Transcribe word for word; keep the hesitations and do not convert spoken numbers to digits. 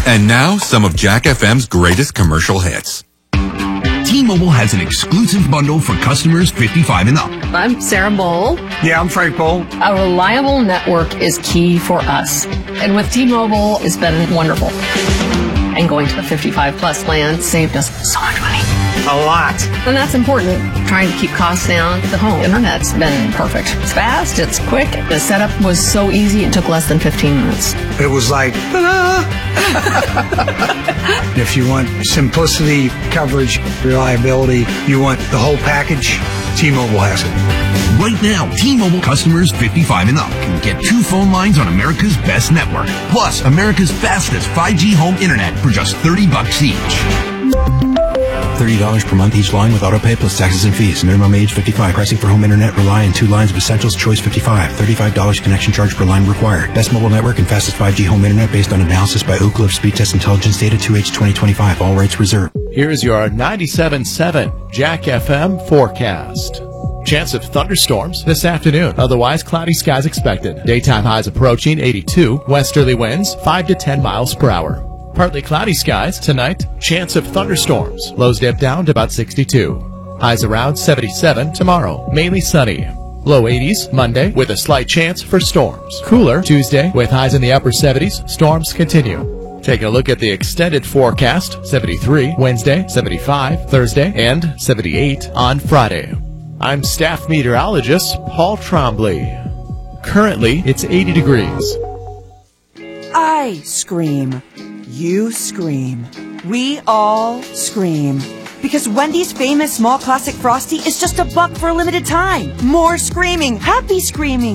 And now, some of Jack F M's greatest commercial hits. T-Mobile has an exclusive bundle for customers fifty-five and up. I'm Sarah Bowl. Yeah, I'm Frank Bowl. A reliable network is key for us. And with T-Mobile, it's been wonderful. And going to the fifty-five plus plan saved us so much money. A lot. And that's important. Trying to keep costs down. The home internet's been perfect. It's fast, it's quick. The setup was so easy, it took less than fifteen minutes. It was like, ta-da! If you want simplicity, coverage, reliability, you want the whole package, T-Mobile has it. Right now, T-Mobile customers fifty-five and up can get two phone lines on America's best network, plus America's fastest five G home internet for just thirty bucks each. thirty dollars per month each line with autopay plus taxes and fees. Minimum age fifty-five. Pricing for home internet rely on two lines of Essentials Choice fifty-five. thirty-five dollars connection charge per line required. Best mobile network and fastest five G home internet based on analysis by Ookla of Speed Test Intelligence data two H twenty twenty-five. All rights reserved. Here's your ninety-seven point seven Jack F M forecast. Chance of thunderstorms this afternoon. Otherwise, cloudy skies expected. Daytime highs approaching eighty-two. Westerly winds five to ten miles per hour. Partly cloudy skies tonight. Chance of thunderstorms. Lows dip down to about sixty-two. Highs around seventy-seven tomorrow. Mainly sunny. Low eighties Monday with a slight chance for storms. Cooler Tuesday with highs in the upper seventies. Storms continue. Taking a look at the extended forecast. seventy-three Wednesday, seventy-five Thursday, and seventy-eight on Friday. I'm staff meteorologist Paul Trombley. Currently, it's eighty degrees. I scream. You scream. We all scream. Because Wendy's famous small classic Frosty is just a buck for a limited time. More screaming. Happy screaming.